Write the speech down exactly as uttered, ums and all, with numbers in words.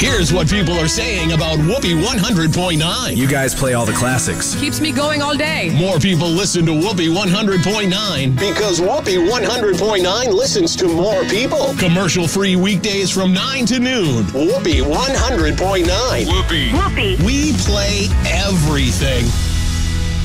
Here's what people are saying about Whoopee one hundred point nine. You guys play all the classics. Keeps me going all day. More people listen to Whoopee one hundred point nine because Whoopee one hundred point nine listens to more people. Commercial-free weekdays from nine to noon. Whoopee one hundred point nine. Whoopee. Whoopee. We play everything.